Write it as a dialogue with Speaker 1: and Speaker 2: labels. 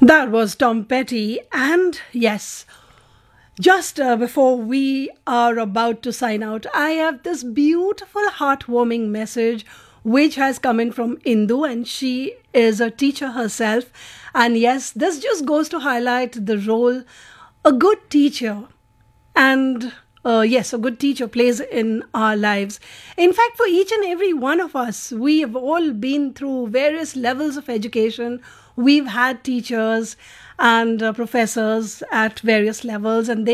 Speaker 1: That was Tom Petty. And yes, just before we are about to sign out, I have this beautiful, heartwarming message which has come in from Indu, and she is a teacher herself. And yes, this just goes to highlight the role a good teacher and yes, a good teacher plays in our lives. In fact, for each and every one of us, we have all been through various levels of education. We've had teachers and professors at various levels, and they